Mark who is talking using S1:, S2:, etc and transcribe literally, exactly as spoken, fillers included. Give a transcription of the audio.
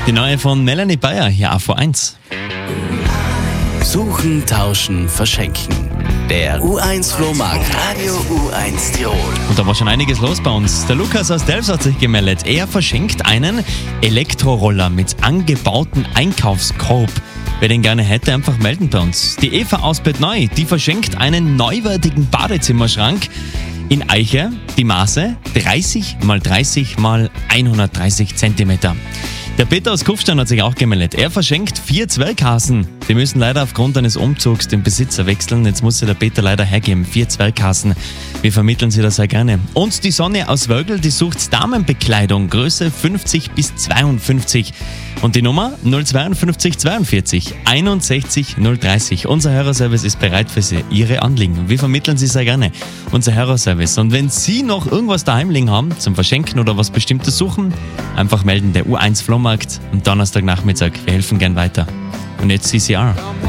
S1: Die neue von Melanie Bayer, hier A V eins.
S2: Suchen, tauschen, verschenken. Der U eins Flohmarkt Radio U eins Tirol.
S1: Und da war schon einiges los bei uns. Der Lukas aus Delfs hat sich gemeldet. Er verschenkt einen Elektroroller mit angebautem Einkaufskorb. Wer den gerne hätte, einfach melden bei uns. Die Eva aus Bettneu, die verschenkt einen neuwertigen Badezimmerschrank in Eiche. Die Maße dreißig mal dreißig mal hundertdreißig Zentimeter. Der Peter aus Kufstein hat sich auch gemeldet. Er verschenkt vier Zwerghasen. Die müssen leider aufgrund eines Umzugs den Besitzer wechseln. Jetzt muss sie der Peter leider hergeben. Vier Zwerghasen. Wir vermitteln sie das sehr gerne. Und die Sonne aus Wölgl, die sucht Damenbekleidung. Größe fünfzig bis zweiundfünfzig. Und die Nummer null zweiundfünfzig zweiundvierzig einundsechzig null dreißig. Unser Hörerservice ist bereit für Sie, Ihre Anliegen. Wir vermitteln sie sehr gerne. Unser Hörerservice. Und wenn Sie noch irgendwas daheim liegen haben, zum Verschenken oder was Bestimmtes suchen, einfach melden. Der U eins Flohmarkt am Donnerstagnachmittag. Wir helfen gern weiter. Und jetzt C C R.